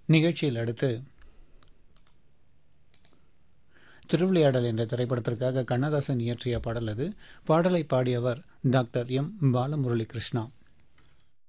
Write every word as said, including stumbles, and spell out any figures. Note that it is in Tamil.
நிகழ்ச்சியில் அடுத்து திருவிளையாடல் என்ற திரைப்படத்திற்காக கண்ணதாசன் இயற்றிய பாடல் அது. பாடலை பாடியவர் டாக்டர் எம் பாலமுரளி கிருஷ்ணா.